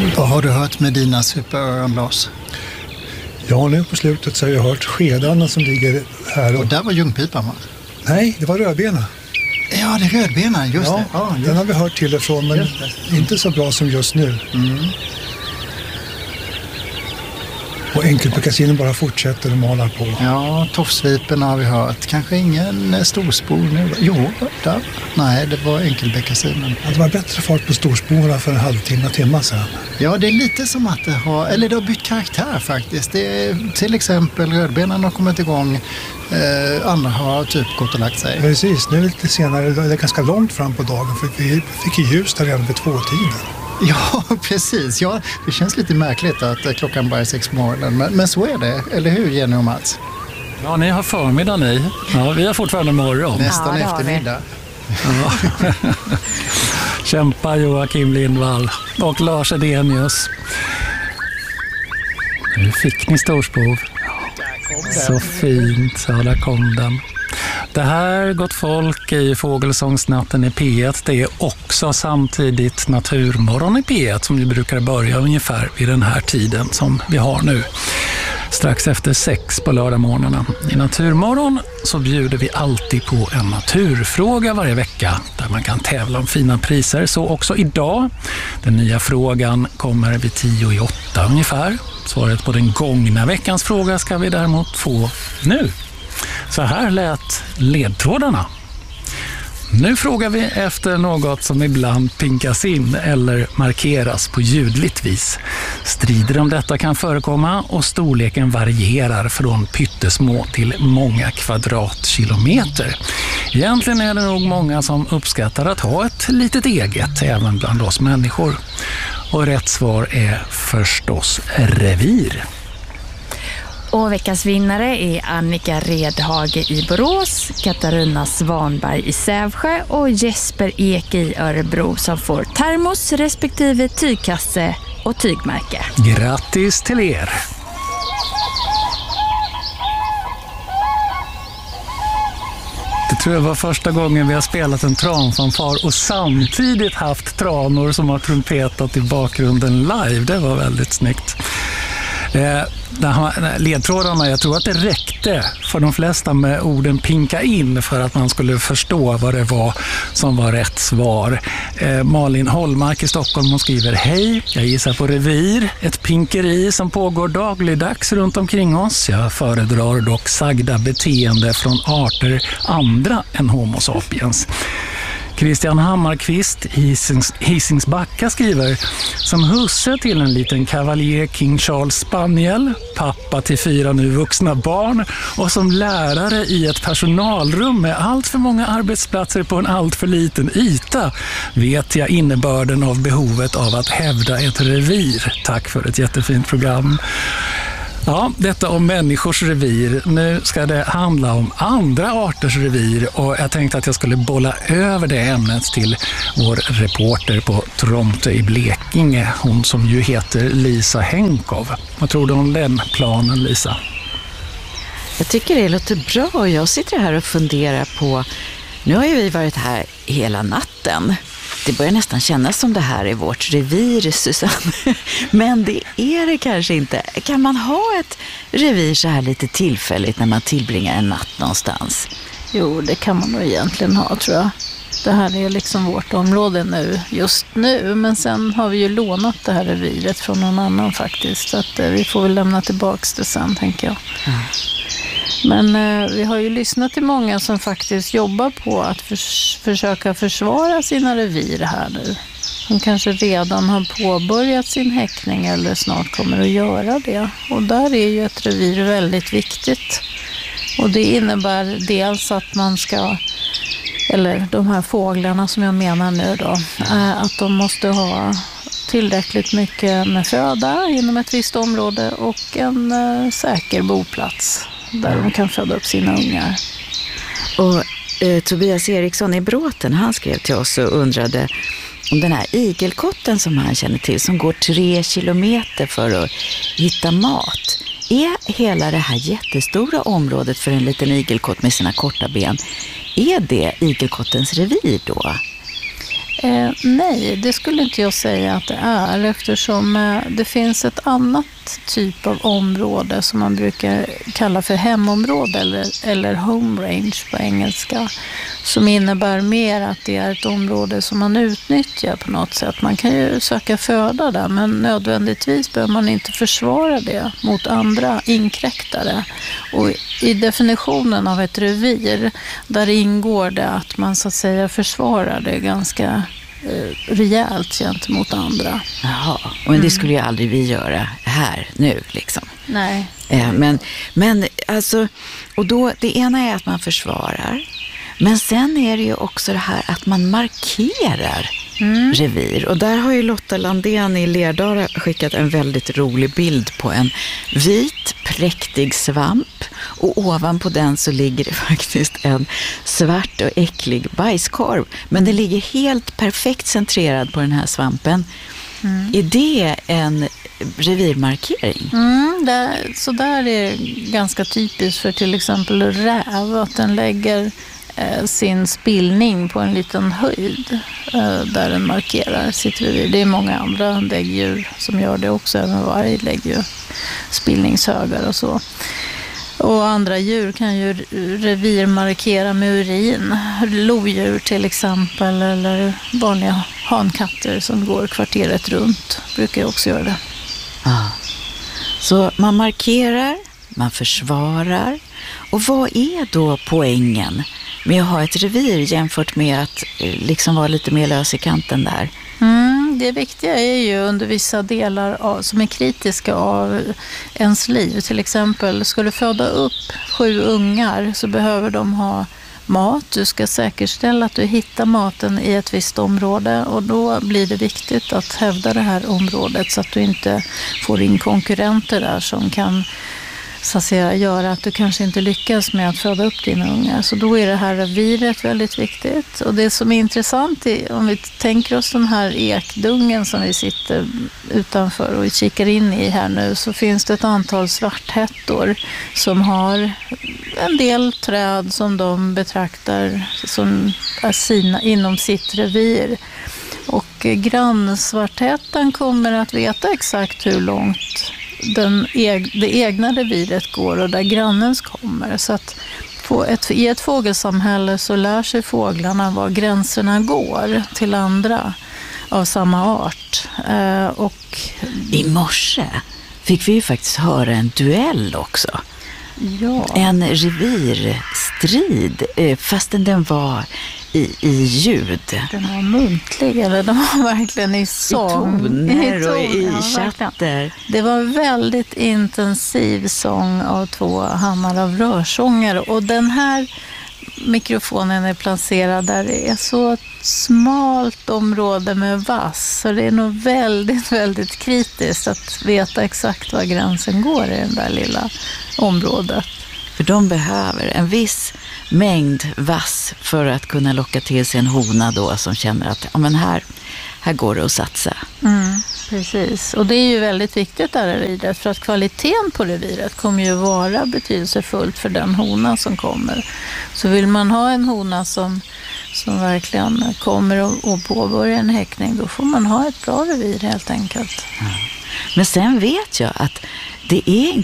Vad har du hört med dina superöron, Lars? Ja, nu på slutet så har jag hört skedarna som ligger här. Och där var ljungpipan, va? Nej, det var rödbena. Ja, det är rödbena, just det. Ja, den har vi hört till ifrån, men inte så bra som just nu. Och enkelbeckasinen bara fortsätter och malar på. Ja, tofsvipen har vi hört. Kanske ingen storspor nu. Jo, där. Nej, det var enkelbeckasinen. Ja, det var bättre fart på storsporerna för en timme sedan. Ja, det är lite som att det har bytt karaktär faktiskt. Det är, till exempel rödbenan har kommit igång. Andra har typ gått och lagt sig. Precis, nu lite senare, det är ganska långt fram på dagen för vi fick ju ljus där redan vid 2-tiden. Ja, precis. Ja, det känns lite märkligt att klockan bara är 6 på morgonen. Men så är det, eller hur Jenny och Mats? Ja, ni har förmiddag ni. Ja, vi har fortfarande morgon. Nästan eftermiddag. Ja. Kämpa Joakim Lindvall och Lars Edenius. Nu fick ni storspov. Så fint, ja, där kom den. Det här, gott folk, i Fågelsångsnatten i P1. Det är också samtidigt Naturmorgon i P1 som ju brukar börja ungefär vid den här tiden som vi har nu. Strax efter 6 på lördagmorgnarna. I Naturmorgon så bjuder vi alltid på en naturfråga varje vecka där man kan tävla om fina priser. Så också idag. Den nya frågan kommer vid 7:50 ungefär. Svaret på den gångna veckans fråga ska vi däremot få nu. Så här lät ledtrådarna. Nu frågar vi efter något som ibland pinkas in eller markeras på ljudligt vis. Strider om detta kan förekomma och storleken varierar från pyttesmå till många kvadratkilometer. Egentligen är det nog många som uppskattar att ha ett litet eget även bland oss människor. Och rätt svar är förstås revir. Och veckans vinnare är Annika Redhage i Borås, Katarina Svanberg i Sävsjö och Jesper Ek i Örebro som får termos respektive tygkasse och tygmärke. Grattis till er! Det tror jag var första gången vi har spelat en tranfanfar och samtidigt haft tranor som har trumpetat i bakgrunden live. Det var väldigt snyggt. Ledtrådarna, jag tror att det räckte för de flesta med orden pinka in för att man skulle förstå vad det var som var rätt svar. Malin Holmark i Stockholm, hon skriver: hej, jag gissar på revir, ett pinkeri som pågår dagligdags runt omkring oss. Jag föredrar dock sagda beteende från arter andra än Homo sapiens. Christian Hammarkvist i Hisingsbacka skriver: som husse till en liten Cavalier King Charles Spaniel, pappa till 4 nu vuxna barn och som lärare i ett personalrum med allt för många arbetsplatser på en allt för liten yta vet jag innebörden av behovet av att hävda ett revir. Tack för ett jättefint program. Ja, detta om människors revir. Nu ska det handla om andra arters revir och jag tänkte att jag skulle bolla över det ämnet till vår reporter på Tromte i Blekinge. Hon som ju heter Lisa Henkov. Vad tror du om den planen, Lisa? Jag tycker det låter bra och jag sitter här och funderar på... Nu har ju vi varit här hela natten. Det börjar nästan kännas som det här är vårt revir, Susanne. Men det är det kanske inte. Kan man ha ett revir så här lite tillfälligt när man tillbringar en natt någonstans? Jo, det kan man nog egentligen ha, tror jag. Det här är liksom vårt område nu, just nu. Men sen har vi ju lånat det här reviret från någon annan faktiskt. Så att vi får väl lämna tillbaka det sen, tänker jag. Mm. Men vi har ju lyssnat till många som faktiskt jobbar på att försöka försvara sina revir här nu. Som kanske redan har påbörjat sin häckning eller snart kommer att göra det. Och där är ju ett revir väldigt viktigt. Och det innebär dels att man ska, eller de här fåglarna som jag menar nu då, att de måste ha tillräckligt mycket med föda inom ett visst område och en säker boplats där de kan föda upp sina ungar. Och Tobias Eriksson i Bråten, han skrev till oss och undrade om den här igelkotten som han känner till, som går 3 kilometer för att hitta mat. Är hela det här jättestora området för en liten igelkott med sina korta ben, är det igelkottens revir då? Nej, det skulle inte jag säga att det är, eftersom det finns ett annat typ av område som man brukar kalla för hemområde eller home range på engelska, som innebär mer att det är ett område som man utnyttjar på något sätt. Man kan ju söka föda där, men nödvändigtvis behöver man inte försvara det mot andra inkräktare. Och i definitionen av ett revir, där ingår det att man så att säga försvarar det ganska rejält gentemot andra. Jaha, men det skulle ju aldrig vi göra här nu liksom. Nej. Men alltså, och då det ena är att man försvarar, men sen är det ju också det här att man markerar revir. Och där har ju Lotta Landén i Lerdala skickat en väldigt rolig bild på en vit, präktig svamp. Och ovanpå den så ligger det faktiskt en svart och äcklig bajskorv. Men det ligger helt perfekt centrerad på den här svampen. Är det en revirmarkering? Så där är ganska typiskt för till exempel räv, att den lägger sin spillning på en liten höjd där den markerar sitt revir. Det är många andra däggdjur som gör det också. Även varg lägger ju spillningshögar och så. Och andra djur kan ju revirmarkera med urin. Lodjur till exempel, eller vanliga hankatter som går kvarteret runt brukar ju också göra det. Så man markerar, man försvarar. Och vad är då poängen med att ha ett revir jämfört med att liksom vara lite mer lös i kanten där? Det viktiga är ju under vissa delar som är kritiska av ens liv. Till exempel, ska du föda upp 7 ungar så behöver de ha mat. Du ska säkerställa att du hittar maten i ett visst område, och då blir det viktigt att hävda det här området så att du inte får in konkurrenter där som kan så att säga göra att du kanske inte lyckas med att föda upp dina ungar. Så då är det här reviret väldigt viktigt. Och det som är intressant om vi tänker oss den här ekdungen som vi sitter utanför och kikar in i här nu, så finns det ett antal svarthättor som har en del träd som de betraktar som är inom sitt revir. Och grannsvarthättan kommer att veta exakt hur långt det egna reviret går och där grannens kommer. Så att i ett fågelsamhälle så lär sig fåglarna var gränserna går till andra av samma art. Och i morse fick vi ju faktiskt höra en duell också. Ja. En revirstrid, fastän den var i ljud. Den var muntlig, eller den var verkligen i sång. I toner och i chatter. Det var väldigt intensiv sång av 2 hammar av rörsångare. Och den här mikrofonen är placerad där det är så smalt område med vass. Så det är nog väldigt, väldigt kritiskt att veta exakt var gränsen går i det där lilla området. För de behöver en viss mängd vass för att kunna locka till sig en hona då som känner att ja, men här går det att satsa. Precis, och det är ju väldigt viktigt där reviret, för att kvaliteten på reviret kommer ju vara betydelsefullt för den hona som kommer. Så vill man ha en hona som verkligen kommer och påbörja en häckning, då får man ha ett bra revir helt enkelt. Men sen vet jag att det är en